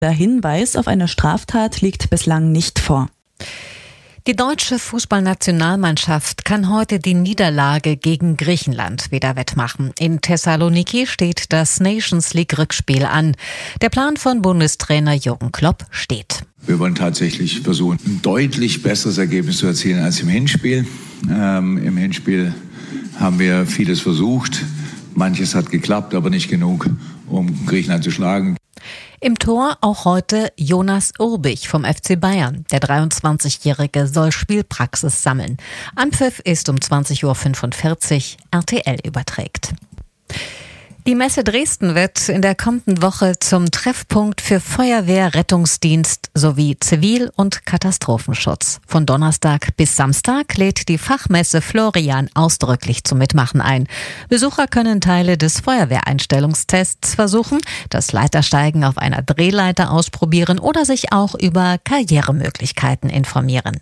Der Hinweis auf eine Straftat liegt bislang nicht vor. Die deutsche Fußballnationalmannschaft kann heute die Niederlage gegen Griechenland wieder wettmachen. In Thessaloniki steht das Nations-League-Rückspiel an. Der Plan von Bundestrainer Jürgen Klopp steht. Wir wollen tatsächlich versuchen, ein deutlich besseres Ergebnis zu erzielen als im Hinspiel. Im Hinspiel haben wir vieles versucht. Manches hat geklappt, aber nicht genug, um Griechenland zu schlagen. Im Tor auch heute Jonas Urbich vom FC Bayern. Der 23-Jährige soll Spielpraxis sammeln. Anpfiff ist um 20.45 Uhr, RTL überträgt. Die Messe Dresden wird in der kommenden Woche zum Treffpunkt für Feuerwehr, Rettungsdienst sowie Zivil- und Katastrophenschutz. Von Donnerstag bis Samstag lädt die Fachmesse Florian ausdrücklich zum Mitmachen ein. Besucher können Teile des Feuerwehreinstellungstests versuchen, das Leitersteigen auf einer Drehleiter ausprobieren oder sich auch über Karrieremöglichkeiten informieren.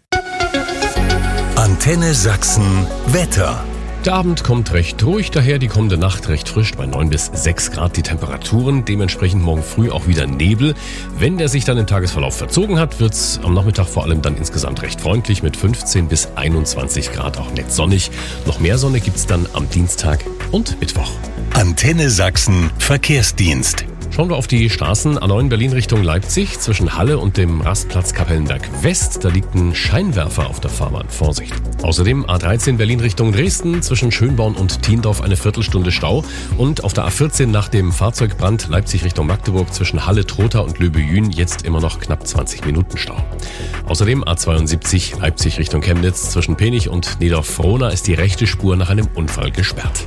Antenne Sachsen Wetter. Der Abend kommt recht ruhig daher, die kommende Nacht recht frisch bei 9 bis 6 Grad die Temperaturen, dementsprechend morgen früh auch wieder Nebel. Wenn der sich dann im Tagesverlauf verzogen hat, wird es am Nachmittag vor allem dann insgesamt recht freundlich mit 15 bis 21 Grad, auch nett sonnig. Noch mehr Sonne gibt's dann am Dienstag und Mittwoch. Antenne Sachsen Verkehrsdienst. Schauen wir auf die Straßen. A9 Berlin Richtung Leipzig zwischen Halle und dem Rastplatz Kapellenberg West. Da liegt ein Scheinwerfer auf der Fahrbahn. Vorsicht. Außerdem A13 Berlin Richtung Dresden zwischen Schönborn und Thiendorf eine Viertelstunde Stau. Und auf der A14 nach dem Fahrzeugbrand Leipzig Richtung Magdeburg zwischen Halle, Trotha und Löbejün jetzt immer noch knapp 20 Minuten Stau. Außerdem A72 Leipzig Richtung Chemnitz zwischen Penich und Niedorf-Frohna ist die rechte Spur nach einem Unfall gesperrt.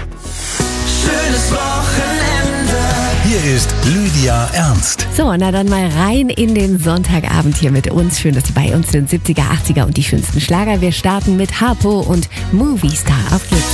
Schönes Wochenende. Hier ist Lydia Ernst. So, na dann mal rein in den Sonntagabend hier mit uns. Schön, dass Sie bei uns sind. 70er, 80er und die schönsten Schlager. Wir starten mit Harpo und Movie Star. Auf geht's.